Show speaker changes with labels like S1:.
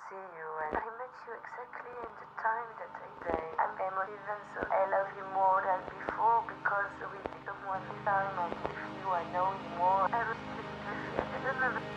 S1: see you, and I met you exactly in the time that I say I'm emotive, and so I love you more than before because we become one time, and with you I know you more. I was just, I don't know.